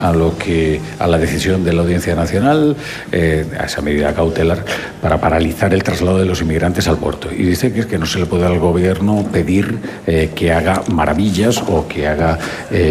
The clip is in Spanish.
a la decisión de la Audiencia Nacional, a esa medida cautelar para paralizar el traslado de los inmigrantes al puerto. Y dice que no se le puede al Gobierno pedir que haga maravillas o que haga